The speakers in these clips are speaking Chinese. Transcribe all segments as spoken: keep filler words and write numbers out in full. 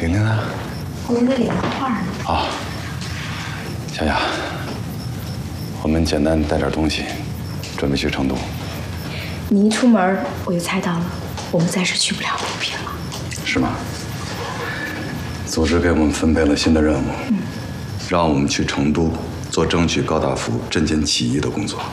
玲玲呢？ 我们在里面画呢。 啊，小雅，我们简单带点东西，准备去成都。 你一出门，我就猜到了，我们暂时去不了北平了。 是吗？组织给我们分配了新的任务，嗯，让我们去成都做争取高大福镇歼起义的工作。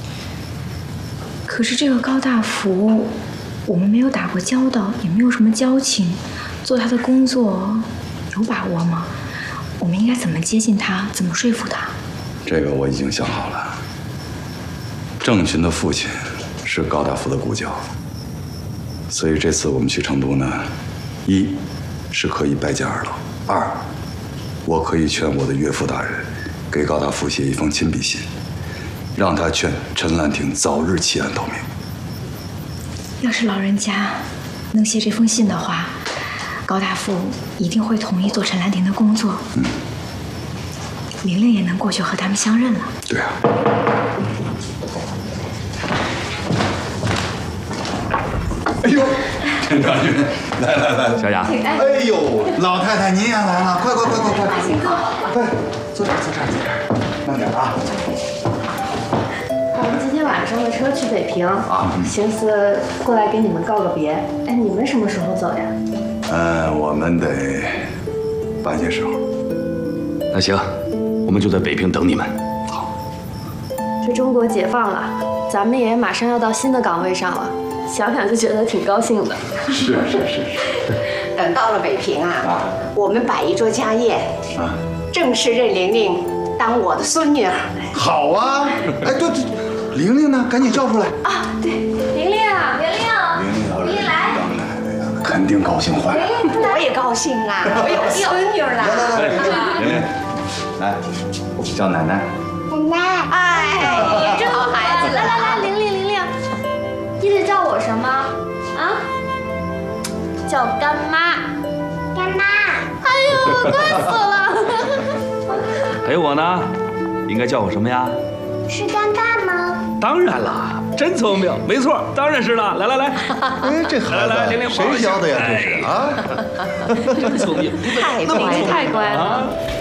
可是这个高大福，我们没有打过交道，也没有什么交情，做他的工作有把握吗？我们应该怎么接近他，怎么说服他？ 这个我已经想好了。郑群的父亲是高大福的故交，所以这次我们去成都呢，一是可以拜见二老，二我可以劝我的岳父大人给高大福写一封亲笔信，让他劝陈兰亭早日弃暗投明。 要是老人家能写这封信的话，高大福一定会同意做陈兰亭的工作。嗯，玲玲也能过去和他们相认了。 对啊。哎呦，陈长军，来来来， 小雅， 哎呦，老太太您也来了，快快快快快，快，坐这儿坐这儿坐这儿，慢点啊。 我们今天晚上的车去北平啊，寻思过来给你们告个别。哎，你们什么时候走呀？ 嗯，我们得半些时候。 那行，我们就在北平等你们。 好。 这中国解放了，咱们也马上要到新的岗位上了，想想就觉得挺高兴的。 是是是是。 等到了北平啊，啊我们摆一桌家宴，啊，正式认玲玲当我的孙女儿。 好啊，哎，对对，玲玲呢？赶紧叫出来啊！对，玲玲啊，玲玲， 玲玲要是你来， 当奶奶呀，肯定高兴坏了。 我也高兴啊，我有孙女了。 来来来，玲玲，来叫奶奶。 奶奶，哎，真好孩子。 来来来，玲玲玲玲，你得叫我什么啊？叫干妈。 干妈。 哎呦，快死了！ 还有我呢，应该叫我什么呀？ 是干爸吗？ 当然了，真聪明，没错，当然是了。来来来， 哎，这孩子谁教的呀？这是啊， 真聪明， 太乖太乖了。